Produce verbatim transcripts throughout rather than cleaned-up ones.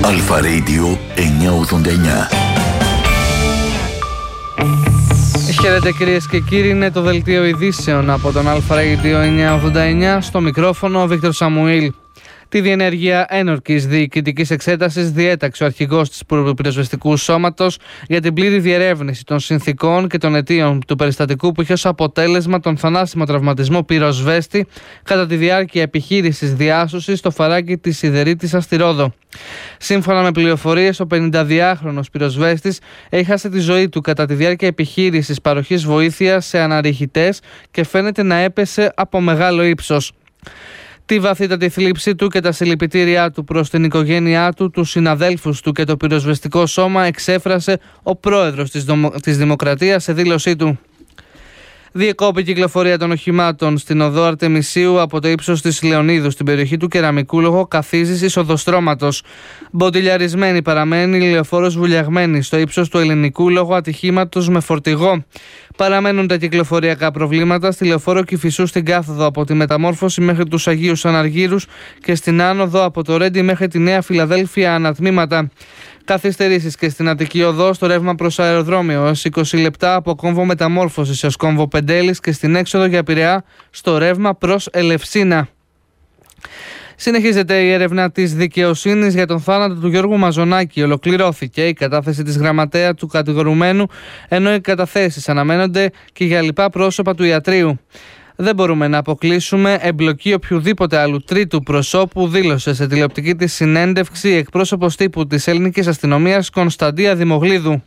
Αλφα Radio εννιακόσια ογδόντα εννιά. Χαίρετε κυρίες και κύριοι, είναι το δελτίο ειδήσεων από τον Αλφα Radio εννιακόσια ογδόντα εννιά. Στο μικρόφωνο ο Βίκτορ Σαμουήλ. Τη διενέργεια ένορκης διοικητικής εξέτασης διέταξε ο αρχηγός της πυροσβεστικού σώματος για την πλήρη διερεύνηση των συνθηκών και των αιτίων του περιστατικού που είχε ως αποτέλεσμα τον θανάσιμο τραυματισμό πυροσβέστη κατά τη διάρκεια επιχείρησης διάσωσης στο φαράκι της Σιδερίτισσα στη Ρόδο. Σύμφωνα με πληροφορίες, ο πενηνταδυάχρονος πυροσβέστης έχασε τη ζωή του κατά τη διάρκεια επιχείρησης παροχής βοήθειας σε αναρριχητές και φαίνεται να έπεσε από μεγάλο ύψος. Τη βαθύτατη θλίψη του και τα συλληπιτήριά του προς την οικογένειά του, τους συναδέλφους του και το πυροσβεστικό σώμα εξέφρασε ο πρόεδρος της, Δομο... της Δημοκρατίας σε δήλωσή του. Διεκόπη η κυκλοφορία των οχημάτων στην οδό Αρτεμισίου από το ύψος της Λεωνίδου στην περιοχή του Κεραμικού λόγω καθίζησης οδοστρώματος. Μποντιλιαρισμένη παραμένει η λεωφόρος βουλιαγμένη στο ύψος του Ελληνικού λόγω ατυχήματος με φορτηγό. Παραμένουν τα κυκλοφοριακά προβλήματα στη λεωφόρο Κηφισού στην κάθοδο από τη Μεταμόρφωση μέχρι τους Αγίους Αναργύρους και στην άνοδο από το Ρέντι μέχρι τη Νέα Φιλαδέλφια ανατμήματα. Καθυστερήσεις και στην Αττική Οδό στο ρεύμα προς αεροδρόμιο έως είκοσι λεπτά από κόμβο Μεταμόρφωσης έως κόμβο Πεντέλης και στην έξοδο για Πειραιά στο ρεύμα προς Ελευσίνα. Συνεχίζεται η έρευνα της δικαιοσύνης για τον θάνατο του Γιώργου Μαζονάκη. Ολοκληρώθηκε η κατάθεση της γραμματέα του κατηγορουμένου, ενώ οι καταθέσεις αναμένονται και για λοιπά πρόσωπα του ιατρείου. Δεν μπορούμε να αποκλείσουμε εμπλοκή οποιοδήποτε άλλου τρίτου προσώπου, δήλωσε σε τηλεοπτική της συνέντευξη εκπρόσωπος τύπου της ελληνικής αστυνομίας Κωνσταντία Δημογλίδου.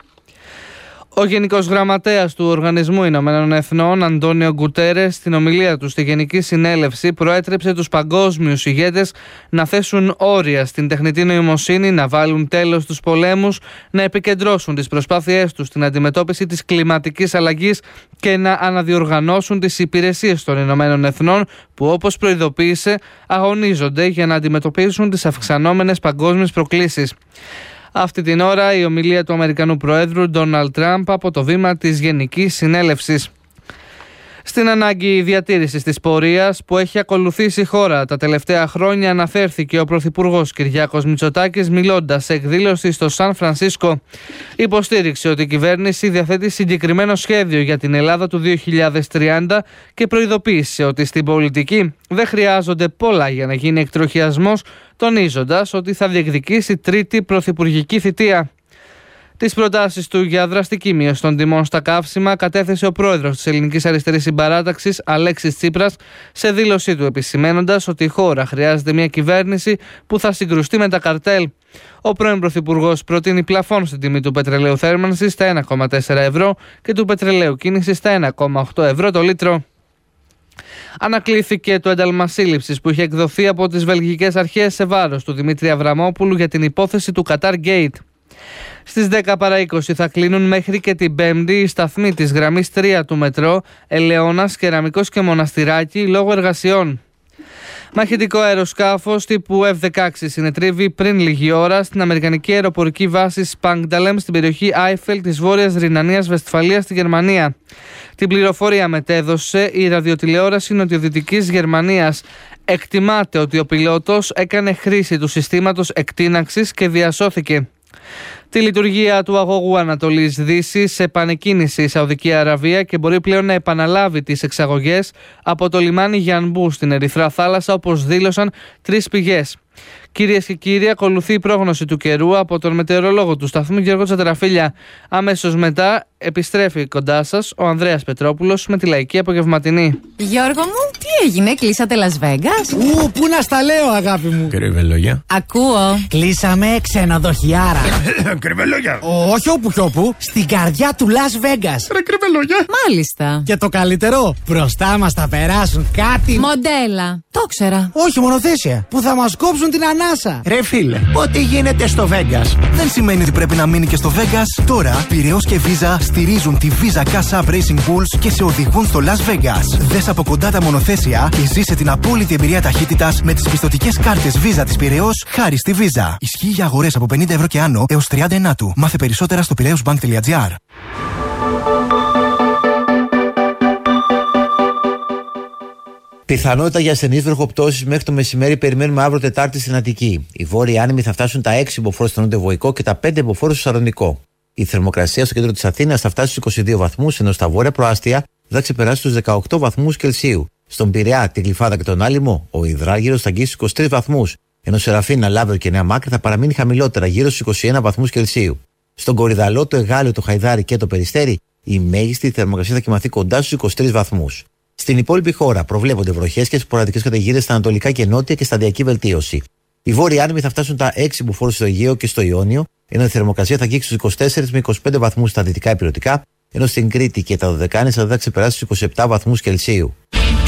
Ο Γενικός Γραμματέας του Οργανισμού Ηνωμένων Εθνών, Αντώνιο Γκουτέρες, στην ομιλία του στη Γενική Συνέλευση, προέτρεψε τους παγκόσμιους ηγέτες να θέσουν όρια στην τεχνητή νοημοσύνη, να βάλουν τέλος στους πολέμους, να επικεντρώσουν τις προσπάθειές τους στην αντιμετώπιση της κλιματικής αλλαγής και να αναδιοργανώσουν τις υπηρεσίες των Ηνωμένων Εθνών, που, όπως προειδοποίησε, αγωνίζονται για να αντιμετωπίσουν τις αυξανόμενες παγκόσμιες προκλήσεις. Αυτή την ώρα η ομιλία του Αμερικανού Προέδρου Ντόναλντ Τραμπ από το βήμα της Γενικής Συνέλευσης. Στην ανάγκη διατήρησης της πορείας που έχει ακολουθήσει η χώρα τα τελευταία χρόνια αναφέρθηκε ο Πρωθυπουργός Κυριάκος Μητσοτάκης μιλώντας σε εκδήλωση στο Σαν Φρανσίσκο. Υποστήριξε ότι η κυβέρνηση διαθέτει συγκεκριμένο σχέδιο για την Ελλάδα του δύο χιλιάδες τριάντα και προειδοποίησε ότι στην πολιτική δεν χρειάζονται πολλά για να γίνει εκτροχιασμός, τονίζοντας ότι θα διεκδικήσει τρίτη πρωθυπουργική θητεία. Τις προτάσεις του για δραστική μείωση των τιμών στα καύσιμα κατέθεσε ο πρόεδρος της Ελληνικής Αριστερής Συμπαράταξης, Αλέξης Τσίπρας, σε δήλωσή του επισημένοντας ότι η χώρα χρειάζεται μια κυβέρνηση που θα συγκρουστεί με τα καρτέλ. Ο πρώην πρωθυπουργός προτείνει πλαφόν στην τιμή του πετρελαίου θέρμανσης στα ένα κόμμα τέσσερα ευρώ και του πετρελαίου κίνησης στα ένα κόμμα οκτώ ευρώ το λίτρο. Ανακλήθηκε το ένταλμα σύλληψης που είχε εκδοθεί από τις βελγικές αρχές σε βάρος του Δημήτρη Αβραμόπουλου για την υπόθεση του Qatar Gate. Στις δέκα παρά είκοσι θα κλείνουν μέχρι και την Πέμπτη οι σταθμοί της γραμμής τρία του μετρό Ελαιώνας, Κεραμικός και Μοναστηράκι λόγω εργασιών. Μαχητικό αεροσκάφος τύπου εφ δεκαέξι συνετρίβει πριν λίγη ώρα στην αμερικανική αεροπορική βάση Σπάνγκταλεμ στην περιοχή Άιφελ της Βόρειας Ρινανίας Βεσφαλίας στη Γερμανία. Την πληροφορία μετέδωσε η ραδιοτηλεόραση Νοτιοδυτικής Γερμανίας. Εκτιμάται ότι ο πιλότος έκανε χρήση του συστήματος εκτείναξης και διασώθηκε. Τη λειτουργία του αγωγού Ανατολής Δύσης επανεκκίνησε η Σαουδική Αραβία και μπορεί πλέον να επαναλάβει τις εξαγωγές από το λιμάνι Γιανμπού στην Ερυθρά Θάλασσα, όπως δήλωσαν τρεις πηγές. Κυρίες και κύριοι, ακολουθεί η πρόγνωση του καιρού από τον μετεωρολόγο του σταθμού Γιώργο Τσατραφίλια. Αμέσως μετά επιστρέφει κοντά σας ο Ανδρέας Πετρόπουλος με τη λαϊκή απογευματινή. Γιώργο μου, τι έγινε, κλείσατε Las Vegas? Ου, πού να στα λέω, αγάπη μου. Κρυβελόγια. Ακούω. Κλείσαμε ξενοδοχιάρα. Κρυβελόγια. Όχι όπου κι όπου, στην καρδιά του Las Vegas. Ρε κρυβελόγια. Μάλιστα. Και το καλύτερο, μπροστά μας θα περάσουν κάτι. Μοντέλα. Το ξέρα. Όχι, μονοθέσια. Που θα μας κόψουν την ανάσα. Ρε φίλε, ό,τι γίνεται στο Vegas δεν σημαίνει ότι πρέπει να μείνει και στο Vegas. Τώρα, Πειραιώς και Visa στηρίζουν τη Visa Cash App Racing Bulls και σε οδηγούν στο Las Vegas. Δες από κοντά τα μονοθέσια και ζήσε την απόλυτη εμπειρία ταχύτητας με τις πιστωτικές κάρτες Visa της Πειραιώς χάρη στη Visa. Ισχύει για αγορές από πενήντα ευρώ και άνω έως τριάντα εννιά του. Μάθε περισσότερα στο πειραιώσbank τελεία gr. Πιθανότητα για ασθενείς βροχοπτώσεις μέχρι το μεσημέρι περιμένουμε αύριο Τετάρτη στην Αττική. Οι βόρειοι άνεμοι θα φτάσουν τα έξι μποφόρ στο νότιο Βοϊκό και τα πέντε μποφόρ στο Σαλονικό. Η θερμοκρασία στο κέντρο της Αθήνας θα φτάσει στους είκοσι δύο βαθμούς, ενώ στα βόρεια προάστια θα ξεπεράσει τους δεκαοκτώ βαθμούς Κελσίου. Στον Πειραιά, την Γλυφάδα και τον Άλυμο, ο υδράργυρος θα αγγίσει στους είκοσι τρεις βαθμούς, ενώ Σεραφίνα, Λάβριο και Νέα Μάκρη θα παραμείνει χαμηλότερα, γύρω στους είκοσι ένα βαθμούς Κελσίου. Στον Κορυδαλό, το Εγάλεο, το Χαϊδάρι και το Περιστέρι, η μέγιστη θερμοκρασία θα κοιμαθεί κοντά στους είκοσι τρεις βαθμούς. Στην υπόλοιπη χώρα προβλέπονται βροχές και σποραδικές καταιγίδες στα ανατολικά και νότια και σταδιακή βελτίωση. Οι βόρειοι άνεμοι θα φτάσουν τα έξι μποφόρ στο Αιγαίο και στο Ιόνιο, ενώ η θερμοκρασία θα αγγίξει στους είκοσι τέσσερις με είκοσι πέντε βαθμούς στα δυτικά ηπειρωτικά, ενώ στην Κρήτη και τα Δωδεκάνησα θα ξεπεράσει στους είκοσι επτά βαθμούς Κελσίου.